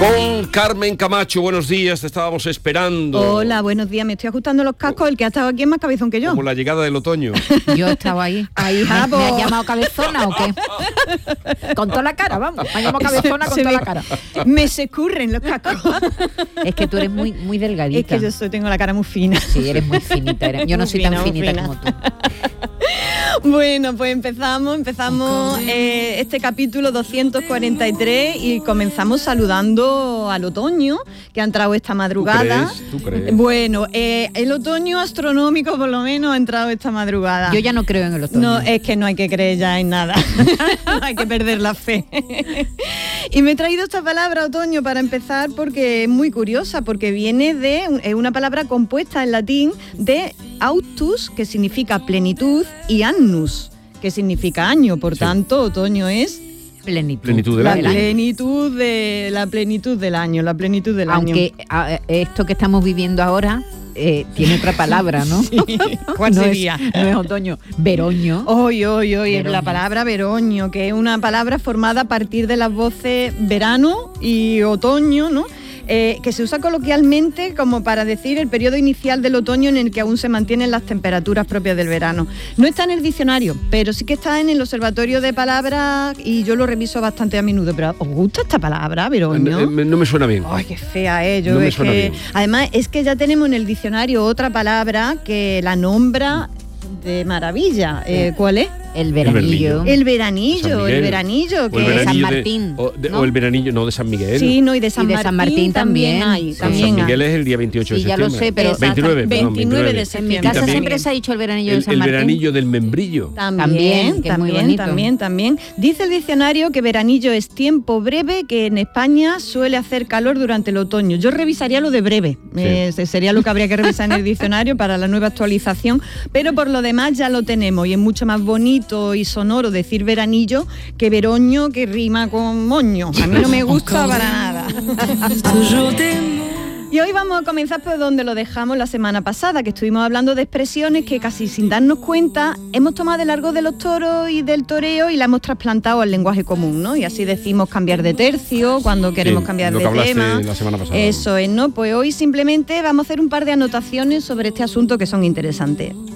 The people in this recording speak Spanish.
Con Carmen Camacho, buenos días, te estábamos esperando. Hola, buenos días, me estoy ajustando los cascos, el que ha estado aquí es más cabezón que yo. Como la llegada del otoño. Yo estaba ahí. Ahí, ¿Me has llamado cabezona o qué? Con toda la cara, vamos. Me has llamado cabezona con toda la cara. Me se escurren los cascos. Es que tú eres muy delgadita. Es que yo tengo la cara muy fina. Sí, eres muy finita. Yo no soy tan finita como tú. Bueno, pues empezamos este capítulo 243 y comenzamos saludando al otoño que ha entrado esta madrugada. ¿Tú crees? Bueno, el otoño astronómico por lo menos ha entrado esta madrugada. Yo ya no creo en el otoño. No, es que no hay que creer ya en nada. No hay que perder la fe. Y me he traído esta palabra otoño para empezar porque es muy curiosa, porque viene de una palabra compuesta en latín de autus, que significa plenitud, y annus, que significa año. Por tanto, otoño es plenitud del año. La plenitud del año. Aunque esto que estamos viviendo ahora tiene otra palabra, ¿no? Sí. ¿Cuál sería? No es otoño, veroño. Hoy, la palabra veroño, que es una palabra formada a partir de las voces verano y otoño, ¿no? Que se usa coloquialmente como para decir el periodo inicial del otoño en el que aún se mantienen las temperaturas propias del verano. No está en el diccionario, pero sí que está en el observatorio de palabras y yo lo reviso bastante a menudo. Pero ¿os gusta esta palabra, veroño? No me suena bien. Ay, qué fea es. No me suena bien. Además, es que ya tenemos en el diccionario otra palabra que la nombra de maravilla. ¿Cuál es? El veranillo. El veranillo, que es San Martín. O el veranillo, no, de San Miguel. Sí, no, y de San Martín también hay. San Miguel es el día 28 de sí, septiembre. Ya lo sé, pero 29 de septiembre. En mi casa siempre se ha dicho el veranillo de San Martín. El veranillo del membrillo. También. Dice el diccionario que veranillo es tiempo breve que en España suele hacer calor durante el otoño. Yo revisaría lo de breve. Sí. Sería lo que habría que revisar en el diccionario para la nueva actualización. Pero por lo demás ya lo tenemos y es mucho más bonito y sonoro decir veranillo que veroño, que rima con moño. A mí no me gusta para nada. Y hoy vamos a comenzar por donde lo dejamos la semana pasada, que estuvimos hablando de expresiones que casi sin darnos cuenta hemos tomado de largo de los toros y del toreo y la hemos trasplantado al lenguaje común, ¿no? Y así decimos cambiar de tercio cuando queremos cambiar de tema. La semana pasada. Eso es, ¿no? Pues hoy simplemente vamos a hacer un par de anotaciones sobre este asunto que son interesantes.